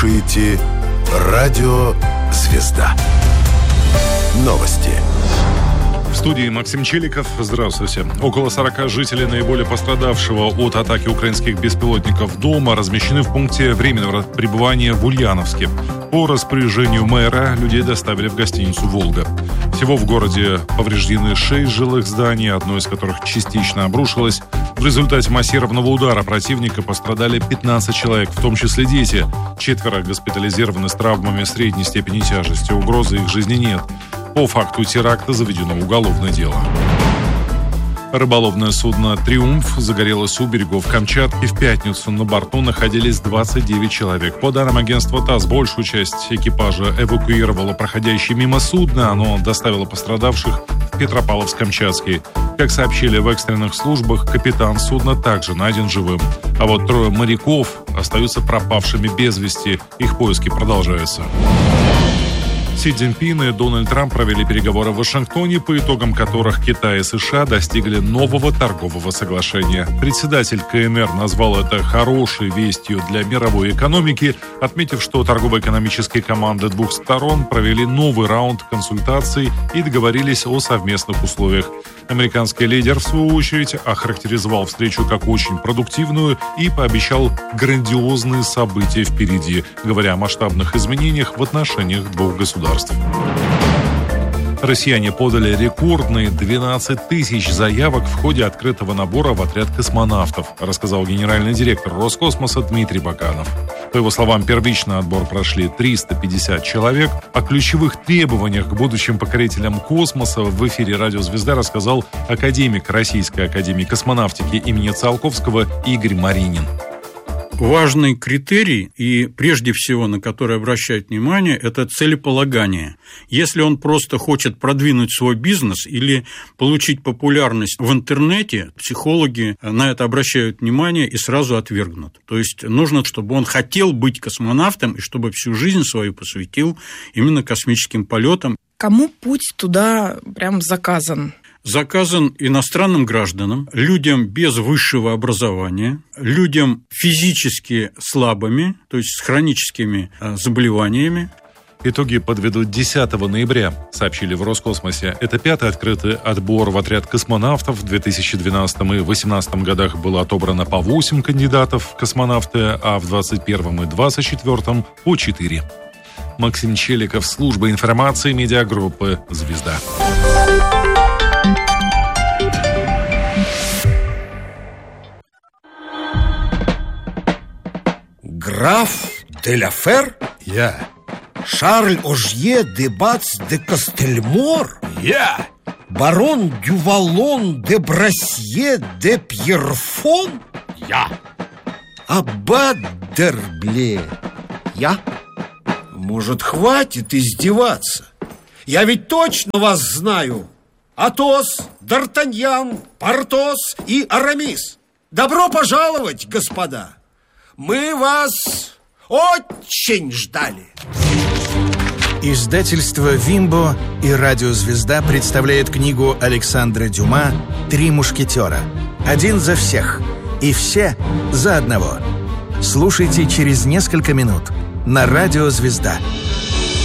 слушаете Радио Звезда. Новости. В студии Максим Челиков. Здравствуйте. Около 40 жителей наиболее пострадавшего от атаки украинских беспилотников дома размещены в пункте временного пребывания в Ульяновске. По распоряжению мэра людей доставили в гостиницу «Волга». Всего в городе повреждены 6 жилых зданий, одно из которых частично обрушилось. В результате массированного удара противника пострадали 15 человек, в том числе дети. 4 госпитализированы с травмами средней степени тяжести. Угрозы их жизни нет. По факту теракта заведено уголовное дело. Рыболовное судно «Триумф» загорелось у берегов Камчатки в пятницу. На борту находились 29 человек. По данным агентства ТАСС, большую часть экипажа эвакуировало проходящее мимо судно. Оно доставило пострадавших в Петропавловск-Камчатский. Как сообщили в экстренных службах, капитан судна также найден живым. А вот 3 моряков остаются пропавшими без вести. Их поиски продолжаются. Си Цзиньпин и Дональд Трамп провели переговоры в Вашингтоне, по итогам которых Китай и США достигли нового торгового соглашения. Председатель КНР назвал это хорошей вестью для мировой экономики, отметив, что торгово-экономические команды двух сторон провели новый раунд консультаций и договорились о совместных условиях. Американский лидер, в свою очередь, охарактеризовал встречу как очень продуктивную и пообещал грандиозные события впереди, говоря о масштабных изменениях в отношениях двух государств. Россияне подали рекордные 12 тысяч заявок в ходе открытого набора в отряд космонавтов, рассказал генеральный директор Роскосмоса Дмитрий Баканов. По его словам, первичный отбор прошли 350 человек. О ключевых требованиях к будущим покорителям космоса в эфире «Радио Звезда» рассказал академик Российской академии космонавтики имени Циолковского Игорь Маринин. Важный критерий, и прежде всего на который обращают внимание, это целеполагание. Если он просто хочет продвинуть свой бизнес или получить популярность в интернете, психологи на это обращают внимание и сразу отвергнут. То есть нужно, чтобы он хотел быть космонавтом и чтобы всю жизнь свою посвятил именно космическим полетам. Кому путь туда прям заказан? Заказан иностранным гражданам, людям без высшего образования, людям физически слабыми, то есть с хроническими заболеваниями. Итоги подведут 10 ноября, сообщили в Роскосмосе. Это 5-й открытый отбор в отряд космонавтов. В 2012 и 2018 годах было отобрано по 8 кандидатов в космонавты, а в 2021 и 2024 по 4. Максим Челиков, служба информации медиагруппы «Звезда». Граф де ла Фер? Я. Шарль Ожье де Бац де Кастельмор? Я. Барон Дювалон де Брасье де Пьерфон? Я. Аббат Д'Ербле? Я? Может, хватит издеваться? Я ведь точно вас знаю. Атос, Д'Артаньян, Портос и Арамис. Добро пожаловать, господа. Мы вас очень ждали. Издательство «Вимбо» и «Радио Звезда» представляют книгу Александра Дюма «Три мушкетера». Один за всех и все за одного. Слушайте через несколько минут на «Радио Звезда».